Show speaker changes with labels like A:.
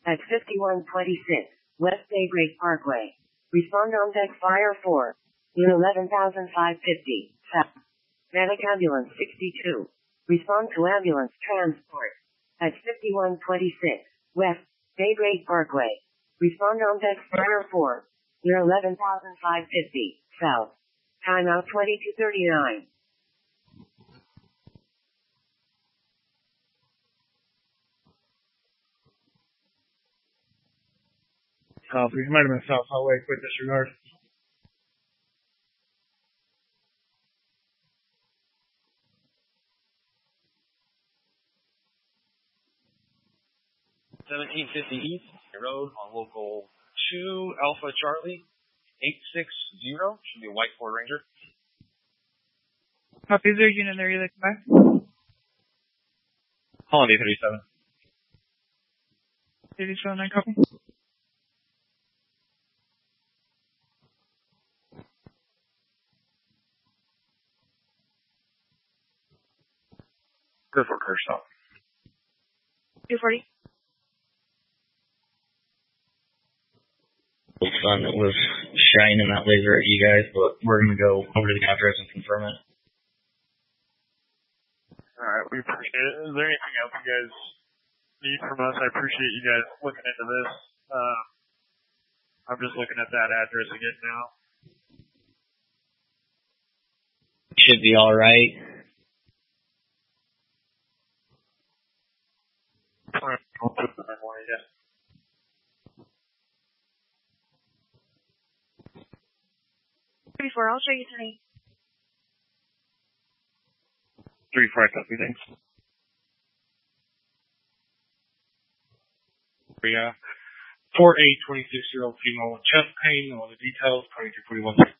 A: at 5126 West Daybreak Parkway. Respond on deck fire 4. In 11,550 South. Medic ambulance 62. Respond to ambulance transport at 5126 West Daybreak Parkway. Respond on deck fire 4. In 11,550 South. Timeout 2239.
B: Copy. It might have been South Hallway. Quick disregard.
C: $1750 East Road on local 2 Alpha Charlie 860. Should be a white Ford Ranger.
D: Copy. Is there a unit there you'd like to come back?
C: Holiday 37.
D: 37, copy.
C: Good for Kershaw.
D: 240.
E: Sun that was shining that laser at you guys, but we're going to go over to the address and confirm it.
B: Alright, we appreciate it. Is there anything else you guys need from us? I appreciate you guys looking into this. I'm just looking at that address again now.
E: Should be alright.
B: I'll put the memory yet.
D: I'll show you tonight.
B: 3-4, copy, thanks. 4A, 26-year-old female with chest pain, all the details, 2241.